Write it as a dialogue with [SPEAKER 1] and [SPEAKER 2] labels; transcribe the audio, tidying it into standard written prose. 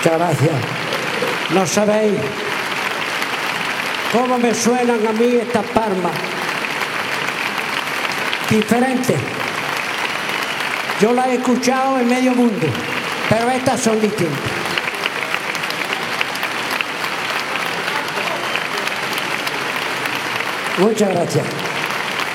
[SPEAKER 1] Muchas gracias. No sabéis cómo me suenan a mí estas palmas. Diferentes. Yo las he escuchado en medio mundo, pero estas son distintas. Muchas gracias.